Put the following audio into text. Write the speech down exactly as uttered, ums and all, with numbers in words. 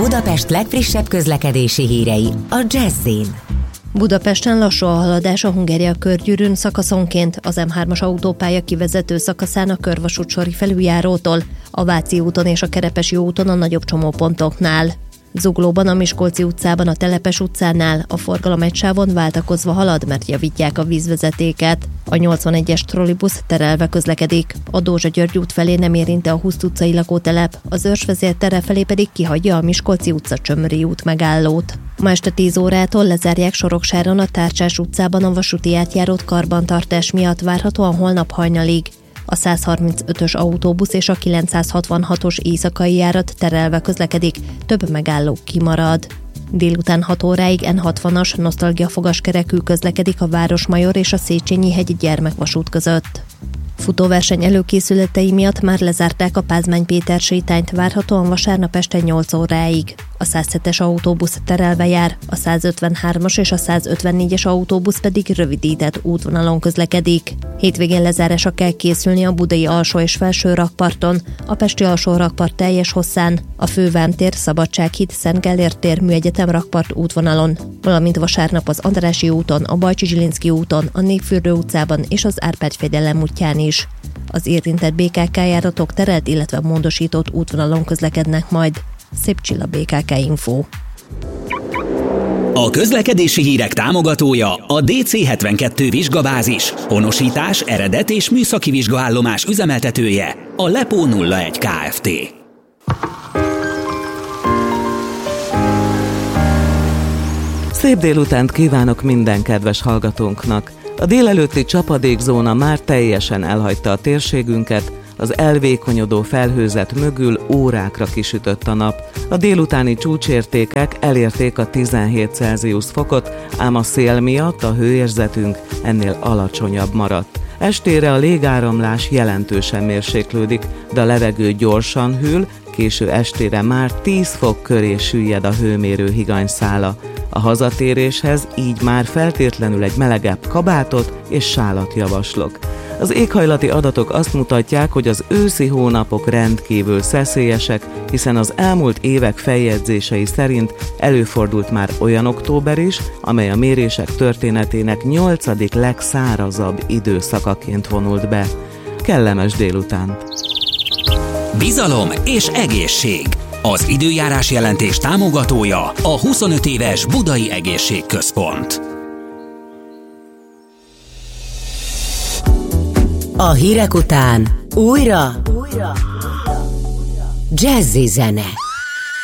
Budapest legfrissebb közlekedési hírei a Jazz-in. Budapesten lassú a haladás a Hungária körgyűrűn szakaszonként, az em hármas autópálya kivezető szakaszán a Körvasút sori felüljárótól, a Váci úton és a Kerepesi úton a nagyobb csomópontoknál. Zuglóban a Miskolci utcában a Telepes utcánál a forgalom egy sávon váltakozva halad, mert javítják a vízvezetéket. A nyolcvanegyes trollibusz terelve közlekedik. A Dózsa-György út felé nem érinti a Huszt utcai lakótelep, az Őrsvezér tere felé pedig kihagyja a Miskolci utca Csömöri út megállót. Ma este tíz órától lezárják Soroksáron a Tárcsás utcában a vasúti átjárót karbantartás miatt, várhatóan holnap hajnalig. A százharmincötös autóbusz és a kilencszázhatvanhatos éjszakai járat terelve közlekedik, több megálló kimarad. Délután hat óráig en hatvanas nosztalgiafogaskerekű közlekedik a Városmajor és a Széchenyi-hegy gyermekvasút között. Futóverseny előkészületei miatt már lezárták a Pázmány Péter sétányt, várhatóan vasárnap este nyolc óráig. A százhetes autóbusz terelve jár, a százötvenhármas és a százötvennégyes autóbusz pedig rövidített útvonalon közlekedik. Hétvégén lezárásra kell készülni a budai alsó és felső rakparton, a pesti alsó rakpart teljes hosszán, a Fővámtér, Szabadsághíd, Szent Gellért tér, Műegyetem rakpart útvonalon, valamint vasárnap az Andrássy úton, a Bajcsi Zsilinszky úton, a Népfürdő utcában és az Árpád-fejedelem útján is. Az érintett bé ká ká járatok terelt, illetve módosított útvonalon közlekednek majd. Szép Csilla, bé ká ká Info. A közlekedési hírek támogatója a dé cé hetvenkettő vizsgabázis, honosítás, eredet és műszaki vizsgaállomás üzemeltetője, a Lepó nulla egy Kft. Szép délutánt kívánok minden kedves hallgatónknak! A délelőtti csapadékzóna már teljesen elhagyta a térségünket, az elvékonyodó felhőzet mögül órákra kisütött a nap. A délutáni csúcsértékek elérték a tizenhét Celsius fokot, ám a szél miatt a hőérzetünk ennél alacsonyabb maradt. Estére a légáramlás jelentősen mérséklődik, de a levegő gyorsan hűl, késő estére már tíz fok köré süllyed a hőmérő higanyszála. A hazatéréshez így már feltétlenül egy melegebb kabátot és sálat javaslok. Az éghajlati adatok azt mutatják, hogy az őszi hónapok rendkívül szeszélyesek, hiszen az elmúlt évek feljegyzései szerint előfordult már olyan október is, amely a mérések történetének nyolcadik legszárazabb időszakaként vonult be. Kellemes délutánt! Bizalom és egészség. Az időjárás jelentés támogatója a huszonöt éves Budai Egészségközpont. A hírek után újra, újra. Jazzy zene.